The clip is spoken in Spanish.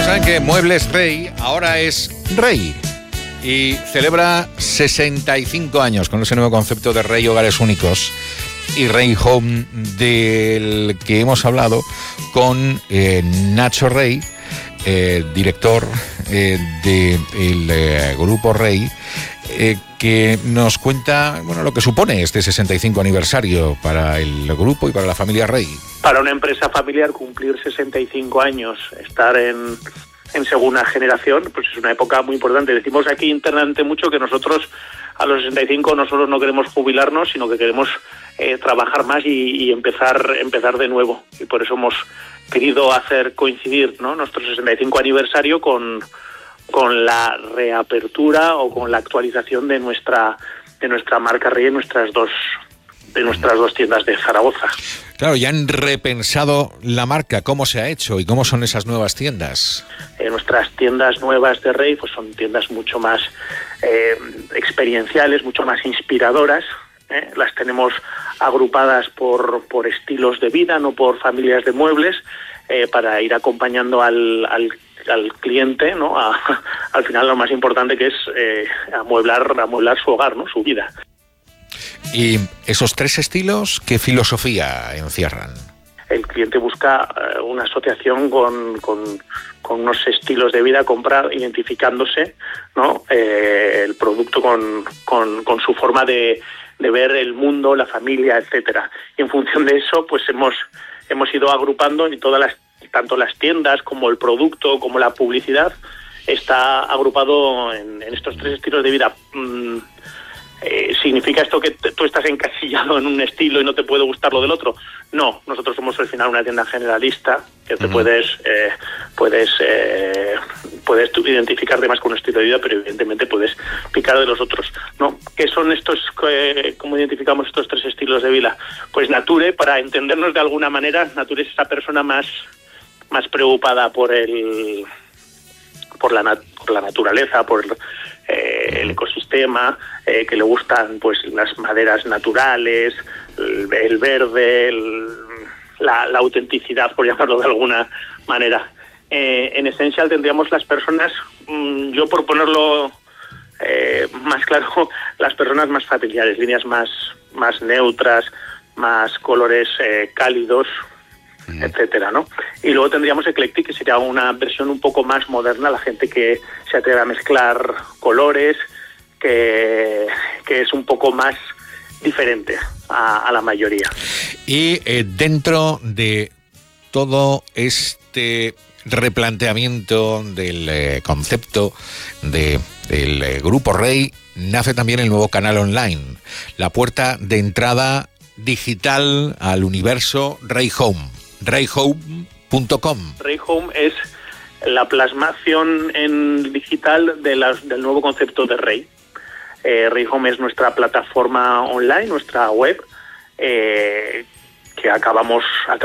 Saben que Muebles Rey ahora es Rey y celebra 65 años con ese nuevo concepto de Rey Hogares Únicos y Rey Home, del que hemos hablado con Nacho Rey, director del Grupo Rey, que nos cuenta lo que supone este 65 aniversario para el grupo y para la familia Rey. Para una empresa familiar cumplir 65 años, estar en segunda generación, pues es una época muy importante. Decimos aquí internamente mucho que nosotros a los 65 no solo no queremos jubilarnos, sino que queremos trabajar más y empezar de nuevo. Y por eso hemos querido hacer coincidir, ¿no?, nuestro 65 aniversario con la reapertura o con la actualización de nuestra marca Rey en nuestras dos tiendas de Zaragoza. Claro, ya han repensado la marca, cómo se ha hecho y cómo son esas nuevas tiendas. Nuestras tiendas nuevas de Rey pues son tiendas mucho más experienciales, mucho más inspiradoras. Las tenemos agrupadas por estilos de vida, no por familias de muebles, para ir acompañando al cliente, ¿no? Al final lo más importante que es amueblar su hogar, ¿no?, su vida. ¿Y esos tres estilos qué filosofía encierran? El cliente busca una asociación con unos estilos de vida, comprar, identificándose, ¿no?, el producto con su forma de ver el mundo, la familia, etcétera. Y en función de eso, pues hemos ido agrupando y tanto las tiendas como el producto, como la publicidad, está agrupado en estos tres estilos de vida. ¿Significa esto que tú estás encasillado en un estilo y no te puede gustar lo del otro? No, nosotros somos al final una tienda generalista que te puedes tú identificarte más con un estilo de vida, pero evidentemente puedes picar de los otros, ¿no? ¿Qué son estos? ¿Cómo identificamos estos tres estilos de vida? Pues Nature, para entendernos de alguna manera, Nature es esa persona más preocupada por la naturaleza, por el ecosistema, que le gustan pues las maderas naturales, el verde, la autenticidad, por llamarlo de alguna manera. En Essential tendríamos las personas, yo por ponerlo más claro, las personas más familiares, líneas más neutras, más colores cálidos, etcétera, ¿no? Y luego tendríamos Eclectic, que sería una versión un poco más moderna, la gente que se atreve a mezclar colores, que es un poco más diferente a la mayoría. Y dentro de todo este replanteamiento del concepto del Grupo Rey, nace también el nuevo canal online, la puerta de entrada digital al universo Rey Home. reyhome.com. Rey Home es la plasmación en digital del nuevo concepto de Rey. Rey Home es nuestra plataforma online, nuestra web, que acabamos